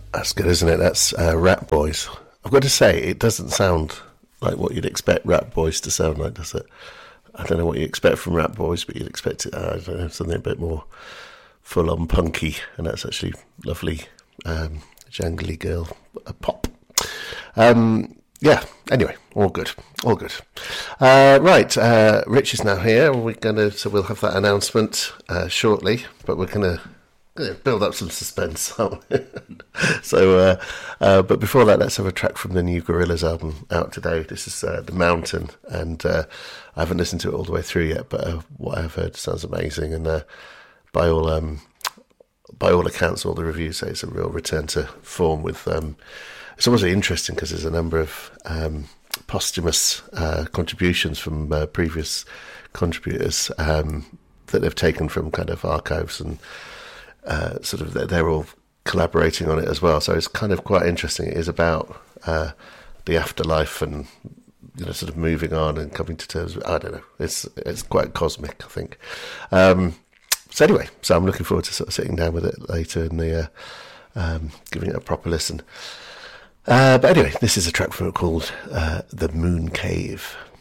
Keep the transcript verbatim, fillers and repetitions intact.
That's good, isn't it? That's uh, Rat Boys. I've got to say, it doesn't sound like what you'd expect Rat Boys to sound like, does it? I don't know what you expect from Rat Boys, but you'd expect it, uh, I don't know, something a bit more full-on punky, and that's actually lovely, um, jangly girl uh, pop. Um, yeah, anyway, all good, all good. Uh, right, uh, Rich is now here, and we're going to, so we'll have that announcement uh, shortly, but we're going to build up some suspense. so, uh, uh, but before that, let's have a track from the new Gorillaz album out today. This is uh, The Mountain, and uh, I haven't listened to it all the way through yet, but uh, what I've heard sounds amazing, and uh, by all um, by all accounts, all the reviews say it's a real return to form. With um, it's almost really interesting because there's a number of um, posthumous uh, contributions from uh, previous contributors um, that they've taken from kind of archives, and uh, sort of they're, they're all collaborating on it as well. So it's kind of quite interesting. It is about uh, the afterlife and, you know, sort of moving on and coming to terms with, I don't know. It's it's quite cosmic, I think. Um, So anyway, so I'm looking forward to sort of sitting down with it later and the, uh, um, giving it a proper listen. Uh, but anyway, this is a track from it called uh, The Moon Cave.